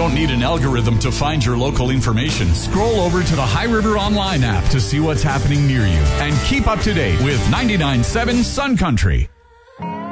don't need an algorithm to find your local information. Scroll over to the High River Online app to see what's happening near you and keep up to date with 99.7 Sun Country.